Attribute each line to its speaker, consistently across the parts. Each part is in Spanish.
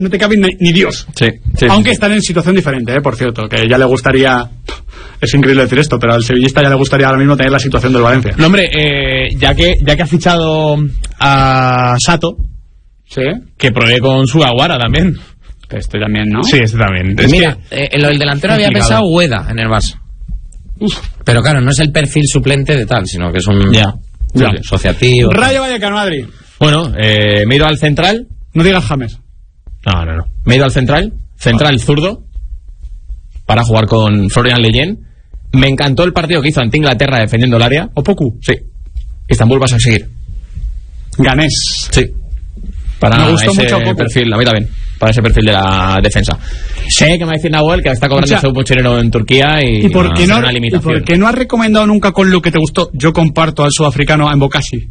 Speaker 1: no te cabe ni Dios.
Speaker 2: Sí,
Speaker 1: aunque están en situación diferente, por cierto, que ya le gustaría... Es increíble decir esto, pero al sevillista ya le gustaría ahora mismo tener la situación del Valencia.
Speaker 2: No, hombre, ya que ha fichado a Sato,
Speaker 1: ¿sí?
Speaker 2: Que provee con Sugawara también.
Speaker 1: Este también, ¿no?
Speaker 2: Sí, este también.
Speaker 3: Mira, el delantero había pensado Ueda en el Barça. Pero claro, no es el perfil suplente de tal, sino que es un asociativo.
Speaker 1: Rayo Vallecano, Madrid.
Speaker 2: Bueno, me he ido al central.
Speaker 1: No digas James.
Speaker 2: No. Me he ido al central zurdo, para jugar con Florian Leyen. Me encantó el partido que hizo ante Inglaterra defendiendo el área.
Speaker 1: Opoku.
Speaker 2: Sí. Estambul vas a seguir.
Speaker 1: Ganés.
Speaker 2: Sí. Para
Speaker 1: me gustó
Speaker 2: ese
Speaker 1: mucho Opoku.
Speaker 2: perfil, a mí también. Para ese perfil de la defensa. Sé que me va a decir Nahuel que está cobrando ese pucherero en Turquía y
Speaker 1: por qué
Speaker 2: una limitación.
Speaker 1: ¿Y por qué no has recomendado nunca con lo que te gustó? Yo comparto al sudafricano a Mbokasi.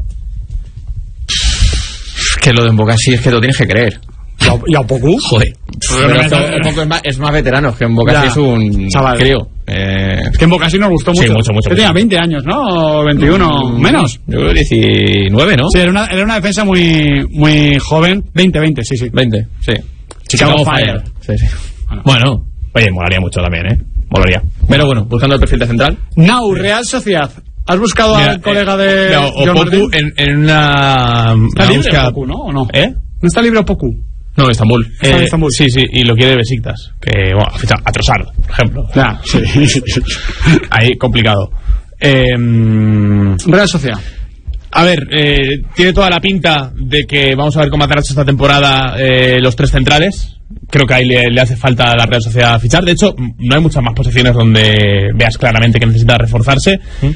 Speaker 2: Que lo de Mbokasi es que lo tienes que creer.
Speaker 1: ¿Y a Opoku?
Speaker 2: Joder. Es más veterano, que Mbokasi es un
Speaker 1: chaval.
Speaker 2: Creo.
Speaker 1: Es que Mbokasi nos gustó mucho.
Speaker 2: Sí, mucho.
Speaker 1: Que tenía 20 años, ¿no? O 21, menos.
Speaker 2: Yo creo 19, ¿no?
Speaker 1: Sí, era una defensa muy joven. 20, sí.
Speaker 2: 20, sí.
Speaker 1: Chicago Fire.
Speaker 2: Sí. Bueno, oye, molaría mucho también, Molaría. Pero bueno, buscando el perfil de central.
Speaker 1: Now, Real Sociedad. ¿Has buscado al colega de John
Speaker 2: Opoku en una...
Speaker 1: ¿Está libre Opoku, no? ¿O no? ¿No está libre Opoku?
Speaker 2: No, en Estambul.
Speaker 1: Está en Estambul.
Speaker 2: Sí, y lo quiere Besiktas. Que, bueno, a Trossard, por ejemplo.
Speaker 1: Sí.
Speaker 2: Ahí, complicado.
Speaker 1: Real Sociedad.
Speaker 2: A ver, tiene toda la pinta de que vamos a ver cómo atarse esta temporada los tres centrales. Creo que ahí le hace falta a la Real Sociedad fichar. De hecho, no hay muchas más posiciones donde veas claramente que necesita reforzarse.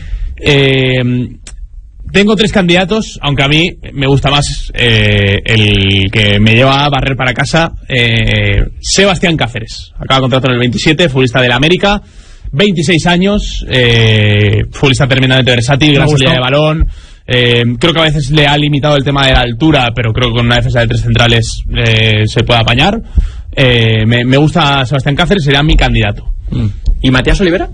Speaker 2: Tengo tres candidatos, aunque a mí me gusta más el que me lleva a barrer para casa, Sebastián Cáceres. Acaba contrato en el 27, futbolista del América, 26 años, futbolista tremendamente versátil, gran salida de balón. Creo que a veces le ha limitado el tema de la altura, pero creo que con una defensa de tres centrales se puede apañar. Me gusta Sebastián Cáceres, será mi candidato.
Speaker 4: ¿Y Matías Olivera?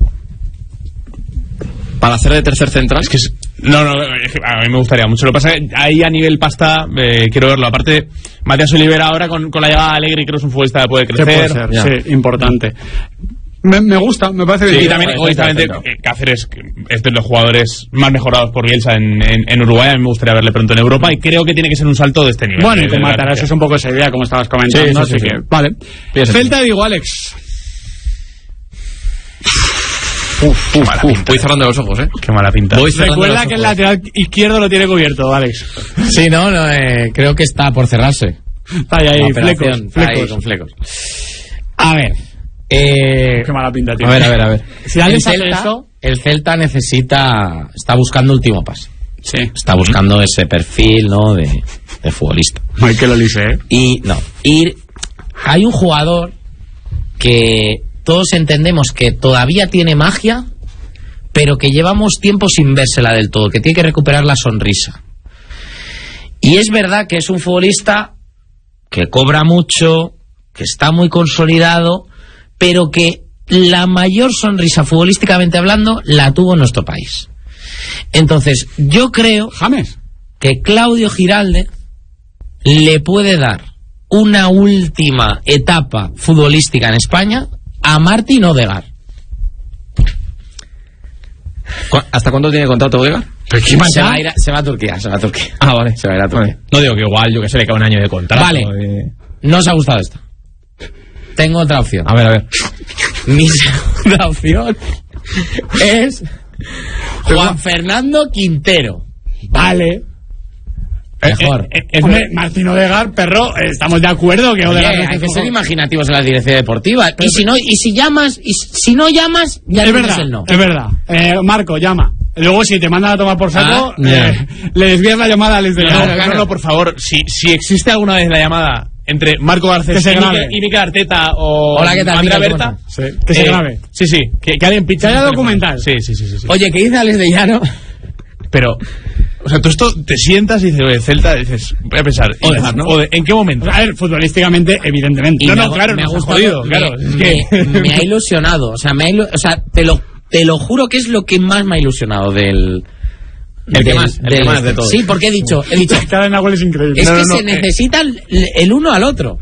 Speaker 4: ¿Para hacer de tercer central?
Speaker 2: Es que no, a mí me gustaría mucho. Lo que pasa es que ahí a nivel pasta quiero verlo. Aparte, Matías Olivera ahora con la llegada de Allegri creo que es un futbolista que puede crecer.
Speaker 1: Puede ser, sí, importante. Me gusta, me parece bien.
Speaker 2: Y también, honestamente, Cáceres es de los jugadores más mejorados por Bielsa en Uruguay. A mí me gustaría verle pronto en Europa y creo que tiene que ser un salto de este nivel.
Speaker 1: Bueno, y te matarás, es un poco esa idea, como estabas comentando.
Speaker 2: Sí.
Speaker 1: Que, vale. Celta de Vigo, Alex.
Speaker 4: Voy cerrando los ojos,
Speaker 2: Qué mala pinta.
Speaker 1: Recuerda que el lateral izquierdo lo tiene cubierto, Alex.
Speaker 3: Sí, creo que está por cerrarse.
Speaker 1: Está ahí,
Speaker 3: flecos. A ver.
Speaker 1: Qué mala pinta, tío.
Speaker 3: A ver.
Speaker 1: Si Alex hace eso...
Speaker 3: El Celta está buscando último pase.
Speaker 1: Sí.
Speaker 3: Está buscando ese perfil, ¿no? De futbolista.
Speaker 1: Michael Olise,
Speaker 3: Y hay un jugador que todos entendemos que todavía tiene magia, pero que llevamos tiempo sin vérsela del todo, que tiene que recuperar la sonrisa. Y es verdad que es un futbolista que cobra mucho, que está muy consolidado, pero que la mayor sonrisa futbolísticamente hablando la tuvo en nuestro país. Entonces, yo creo
Speaker 1: James,
Speaker 3: que Claudio Giralde le puede dar una última etapa futbolística en España a Martín Odegaard.
Speaker 4: ¿Hasta cuándo tiene contrato Odegaard?
Speaker 3: Se va a Turquía.
Speaker 4: Ah, vale.
Speaker 3: Se va a ir a Turquía.
Speaker 2: No digo que igual, yo que sé, le cae un año de contrato.
Speaker 3: Vale. No os ha gustado esto. Tengo otra opción.
Speaker 2: A ver.
Speaker 3: Mi segunda opción es Juan Fernando Quintero.
Speaker 1: Vale.
Speaker 3: Mejor.
Speaker 1: Hombre, Martín Odegaard, perro, estamos de acuerdo que Odegaard...
Speaker 3: hay que ser imaginativos en la dirección deportiva. Y si no llamas, ya no es el no.
Speaker 1: Es verdad. Marco, llama. Luego, si te mandan a tomar por saco, le desvías la llamada a Alex de Llano.
Speaker 2: Carlos, por favor, si existe alguna vez la llamada entre Marco Garcés y Mikel Arteta o Andrea Berta,
Speaker 1: que se grabe.
Speaker 2: Sí, que alguien pinche.
Speaker 1: Que haya documental.
Speaker 2: Sí.
Speaker 3: Oye, ¿qué dice Alex de Llano?
Speaker 2: Pero, o sea, tú esto te sientas y dices, oye, Celta, dices, voy a pensar,
Speaker 1: Odegaard, ¿no?
Speaker 2: ¿En qué momento?
Speaker 1: A ver, futbolísticamente, evidentemente.
Speaker 2: Claro, me ha gustado. Claro,
Speaker 3: me ha ilusionado. O sea, te lo juro que es lo que más me ha ilusionado del...
Speaker 2: El que más de todo.
Speaker 3: Sí, porque he dicho
Speaker 1: Cada Nahuel es increíble.
Speaker 3: Es que se necesitan el uno al otro.